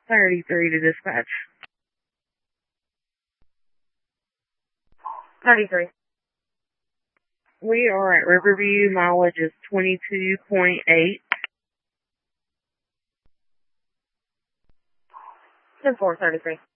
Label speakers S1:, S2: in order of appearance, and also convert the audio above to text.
S1: 33 to dispatch.
S2: 33.
S1: We are at Riverview. Mileage is 22.8.
S2: 10-4, 33.